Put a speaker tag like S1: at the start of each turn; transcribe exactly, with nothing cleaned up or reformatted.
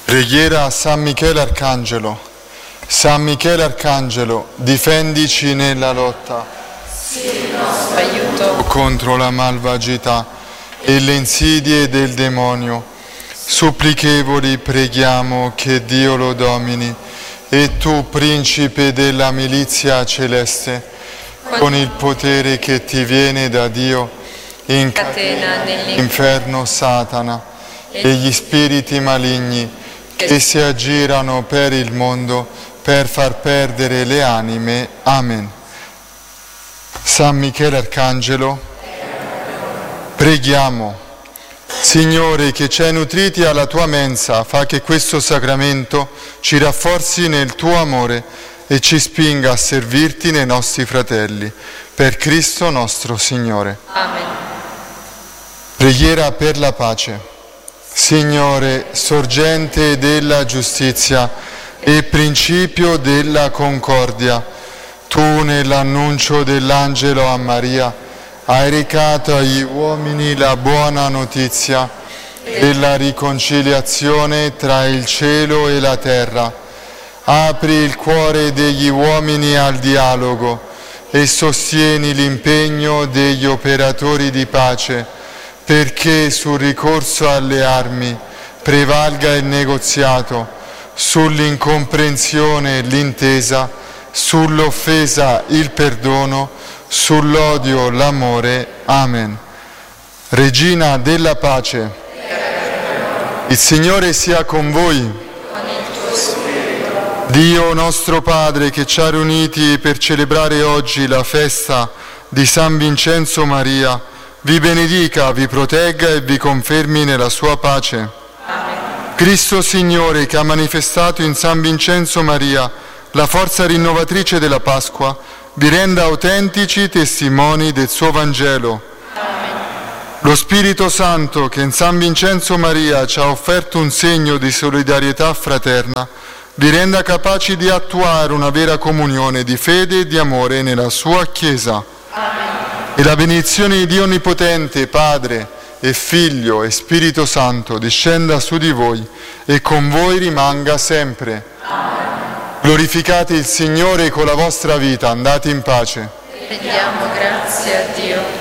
S1: Preghiera a San Michele Arcangelo. San Michele Arcangelo, difendici nella lotta.
S2: Sii il nostro aiuto
S1: Contro la malvagità e le insidie del demonio. Supplichevoli preghiamo che Dio lo domini. E tu, principe della milizia celeste, con il potere che ti viene da Dio, incatena nell'inferno Satana e gli spiriti maligni che si aggirano per il mondo per far perdere le anime. Amen. San Michele Arcangelo, preghiamo. Signore, che ci hai nutriti alla tua mensa, fa che questo sacramento ci rafforzi nel tuo amore e ci spinga a servirti nei nostri fratelli. Per Cristo nostro Signore.
S2: Amen.
S1: Preghiera per la pace. Signore, sorgente della giustizia e principio della concordia, tu nell'annuncio dell'angelo a Maria hai recato agli uomini la buona notizia della riconciliazione tra il cielo e la terra. Apri il cuore degli uomini al dialogo e sostieni l'impegno degli operatori di pace, perché sul ricorso alle armi prevalga il negoziato, sull'incomprensione l'intesa, sull'offesa il perdono, sull'odio l'amore. Amen. Regina della pace, il Signore sia con voi.
S2: Con il tuo spirito.
S1: Dio nostro Padre, che ci ha riuniti per celebrare oggi la festa di San Vincenzo Maria, vi benedica, vi protegga e vi confermi nella sua pace.
S2: Amen.
S1: Cristo Signore, che ha manifestato in San Vincenzo Maria la forza rinnovatrice della Pasqua, vi renda autentici testimoni del suo Vangelo.
S2: Amen.
S1: Lo Spirito Santo, che in San Vincenzo Maria ci ha offerto un segno di solidarietà fraterna, vi renda capaci di attuare una vera comunione di fede e di amore nella sua Chiesa.
S2: Amen.
S1: E la benedizione di Dio Onnipotente, Padre e Figlio e Spirito Santo, discenda su di voi e con voi rimanga sempre.
S2: Amen.
S1: Glorificate il Signore con la vostra vita, andate in pace.
S2: Rendiamo grazie a Dio.